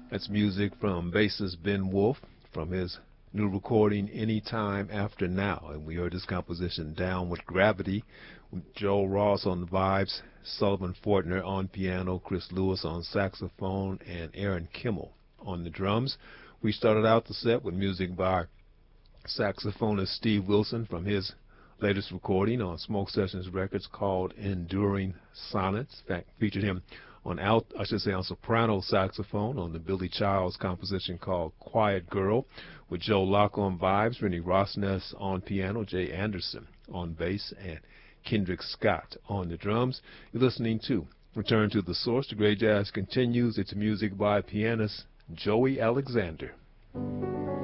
That's music from bassist Ben Wolf from his new recording Anytime After Now. And we heard this composition Down with Gravity with Joel Ross on the vibes, Sullivan Fortner on piano, Chris Lewis on saxophone, and Aaron Kimmel on the drums. We started out the set with music by saxophonist Steve Wilson from his latest recording on Smoke Sessions Records called Enduring Sonnets. In fact, featured him on on soprano saxophone on the Billy Childs composition called Quiet Girl, with Joe Locke on vibes, Rennie Rosnes on piano, Jay Anderson on bass, and Kendrick Scott on the drums. You're listening to Return to the Source. The Great Jazz continues. It's music by pianist Joey Alexander.